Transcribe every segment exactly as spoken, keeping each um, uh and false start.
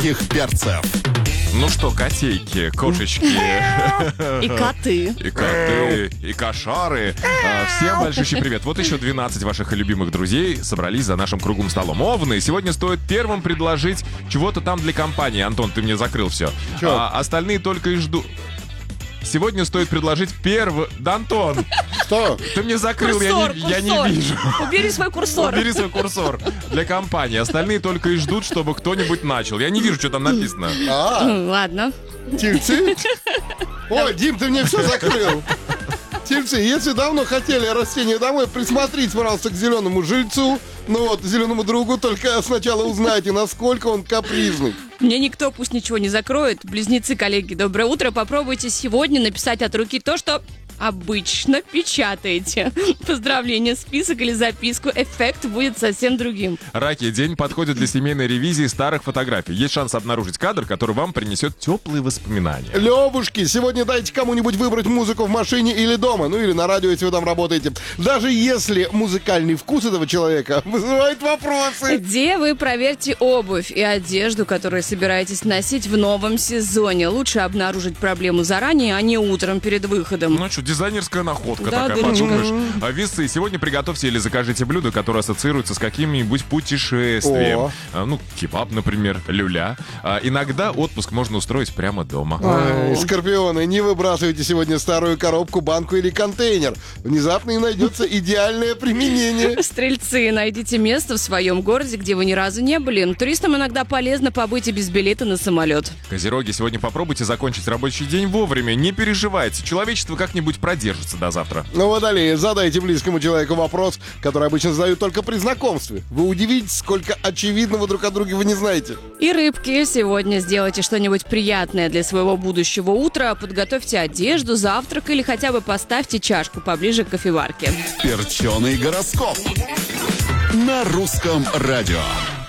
сладких перцев. Ну что, котейки, кошечки. И коты. И коты, и кошары. Всем большущий привет. Вот еще двенадцать ваших любимых друзей собрались за нашим круглым столом. Овны, сегодня стоит первым предложить чего-то там для компании. Антон, ты мне закрыл все. А остальные только и ждут. Сегодня стоит предложить первый... Да, Антон! Что? Ты мне закрыл, курсор, я, не, я не вижу. Убери свой курсор. Убери свой курсор для компании. Остальные только и ждут, чтобы кто-нибудь начал. Я не вижу, что там написано. А, Ладно. Тильцы? Ой, Дим, ты мне все закрыл. Тильцы, если давно хотели растение домой, присмотрите, пожалуйста, к зеленому жильцу. Ну вот, зеленому другу, только сначала узнайте, насколько он капризный. Мне никто пусть ничего не закроет. Близнецы, коллеги, доброе утро. Попробуйте сегодня написать от руки то, что обычно печатаете. Поздравления, список или записку. Эффект будет совсем другим. Раки, день подходит для семейной ревизии старых фотографий. Есть шанс обнаружить кадр, который вам принесет теплые воспоминания. Левушки, сегодня дайте кому-нибудь выбрать музыку в машине или дома. Ну или на радио, если вы там работаете. Даже если музыкальный вкус этого человека вызывает вопросы. Где вы проверьте обувь и одежду, которую собираетесь носить в новом сезоне. Лучше обнаружить проблему заранее, а не утром перед выходом. Ну что, дизайнерская находка Да, такая, да, подумаешь. да. А весы. Сегодня приготовьте или закажите блюдо, которое ассоциируется с каким-нибудь путешествием. О. А, ну, кебаб, например, люля. А, иногда отпуск можно устроить прямо дома. Ой, скорпионы, не выбрасывайте сегодня старую коробку, банку или контейнер. Внезапно и найдется идеальное применение. Стрельцы, найдите место в своем городе, где вы ни разу не были. Туристам иногда полезно побыть и без билета на самолет. Козероги, сегодня попробуйте закончить рабочий день вовремя. Не переживайте, человечество как-нибудь продержится до завтра. Ну, Водолеи, задайте близкому человеку вопрос, который обычно задают только при знакомстве. Вы удивитесь, сколько очевидного друг о друге вы не знаете. И рыбки, сегодня сделайте что-нибудь приятное для своего будущего утра. Подготовьте одежду, завтрак или хотя бы поставьте чашку поближе к кофеварке. Перченый гороскоп на русском радио.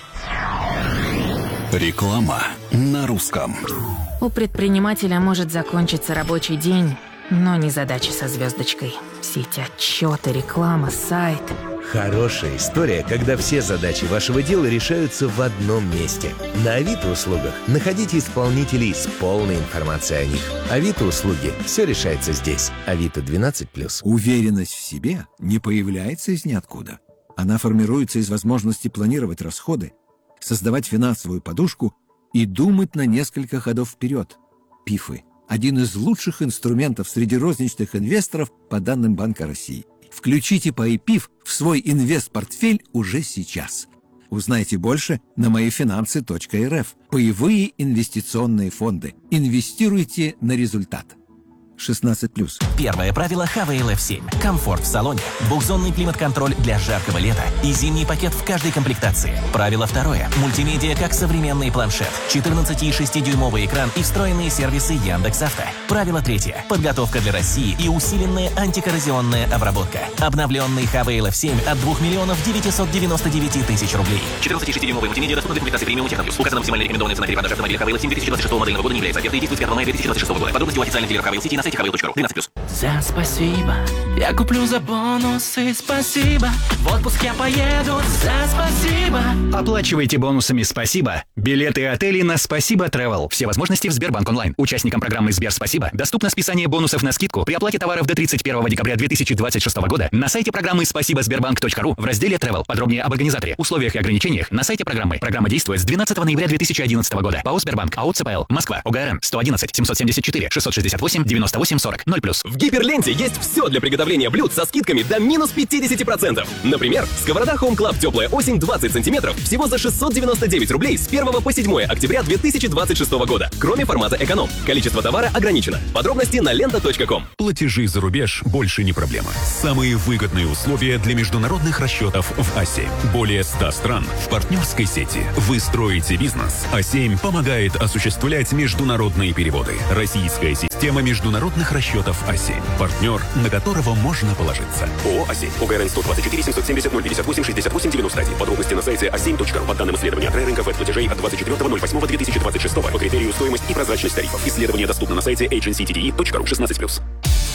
Реклама на русском. У предпринимателя может закончиться рабочий день, но не задачи со звездочкой. Все эти отчеты, реклама, сайт. Хорошая история, когда все задачи вашего дела решаются в одном месте. На Авито услугах находите исполнителей с полной информацией о них. Авито услуги. Все решается здесь. Авито двенадцать плюс. Уверенность в себе не появляется из ниоткуда. Она формируется из возможности планировать расходы, создавать финансовую подушку и думать на несколько ходов вперед. ПИФы – один из лучших инструментов среди розничных инвесторов по данным Банка России. Включите ПАИ-ПИФ в свой инвест-портфель уже сейчас. Узнайте больше на моифинансы точка эр эф. Паевые инвестиционные фонды. Инвестируйте на результат. шестнадцать плюс. Первое правило эйч ви эл эф семь. Комфорт в салоне, двухзонный климат-контроль для жаркого лета и зимний пакет в каждой комплектации. Правило второе. Мультимедиа как современный планшет, четырнадцати и шестидюймовый экран и встроенные сервисы Яндекс.Авто. Правило третье. Подготовка для России и усиленная антикоррозионная обработка. Обновленный эйч ви эл эф семь от двух миллионов девятисот девяноста девяти тысяч рублей. четырнадцати и шестидюймовый мультимедиа доступна для комплектации премиум Техноплюс. Указана максимально рекомендованная цена перепродажи автомобиля эйч ви эл эф семь две тысячи двадцать шестого модельного года не является объектом и действует с пятого мая две тысячи двадцать шестого года. Подробности у официальных дилеров эйч ви эл City на сайте эйч ви эл точка ру. двенадцать плюс. За спасибо, я куплю за бонусы, спасибо. В отпуск я поеду за спасибо. Оплачивайте бонусами «Спасибо» билеты и отели на «Спасибо Travel». Все возможности в Сбербанк онлайн. Участникам программы «Сбер Спасибо» доступно списание бонусов на скидку при оплате товаров до тридцать первого декабря две тысячи двадцать шестого года на сайте программы спасибо сбербанк точка ру в разделе Travel. Подробнее об организаторе, условиях и ограничениях на сайте программы. Программа действует с двенадцатого ноября две тысячи одиннадцатого года. ПАО «Сбербанк», АО «ЦПЛ», Москва, ОГРН сто одиннадцать семьсот семьдесят четыре шестьсот шестьдесят восемь девяносто восемь сорок ноль плюс. В Гиперленте есть все для приготовления блюд со скидками до минус пятьдесят процентов. Например, сковорода Home Club «Теплая осень» двадцать сантиметров всего за шестьсот девяносто девять рублей с первого по седьмое октября две тысячи двадцать шестого года. Кроме формата эконом. Количество товара ограничено. Подробности на лента точка ком. Платежи за рубеж больше не проблема. Самые выгодные условия для международных расчетов в а семь. Более ста стран в партнерской сети. Вы строите бизнес. а семь помогает осуществлять международные переводы. Российская система международных расчетов а семь. Партнер, на которого можно положиться. ООО «а семь». ОГРН сто двадцать четыре семьсот семьдесят ноль пятьдесят восемь шестьдесят восемь девяносто один. Подробности на сайте а семь точка ру. По данным исследования от рынка платежей от двадцать четвёртого ноль восьмого две тысячи двадцать шестого по критерию стоимость и прозрачность тарифов. Исследование доступно на сайте эйч эн си ти ди и точка ру. шестнадцать плюс.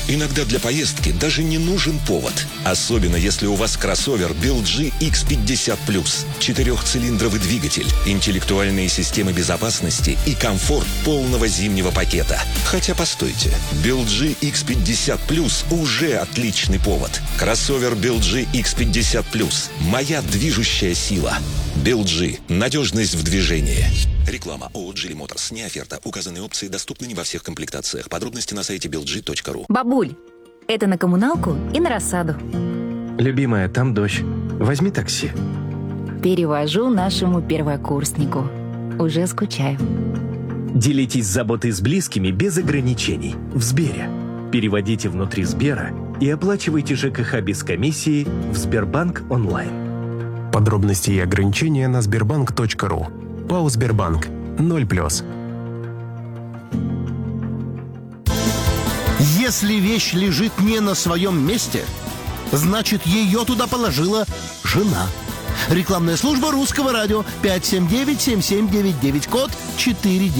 Иногда для поездки даже не нужен повод. Особенно если у вас кроссовер би эл джи икс пятьдесят плюс. Четырехцилиндровый двигатель, интеллектуальные системы безопасности и комфорт полного зимнего пакета. Хотя постойте, би эл джи икс пятьдесят плюс уже отличный повод. Кроссовер би эл джи икс пятьдесят плюс. Моя движущая сила. би эл джи. Надежность в движении. Реклама ООО «Джили Моторс». Не оферта. Указанные опции доступны не во всех комплектациях. Подробности на сайте би эл джи точка ру. Бабуль, это на коммуналку и на рассаду. Любимая, там дождь. Возьми такси. Перевожу нашему первокурснику. Уже скучаю. Делитесь заботой с близкими без ограничений. В Сбере. Переводите внутри Сбера и оплачивайте ЖКХ без комиссии в Сбербанк онлайн. Подробности и ограничения на сбербанк точка ру. ПАО «Сбербанк». ноль плюс. Если вещь лежит не на своем месте, значит, ее туда положила жена. Рекламная служба Русского радио. пять семь девять семь семь девять девять, код четыре девять.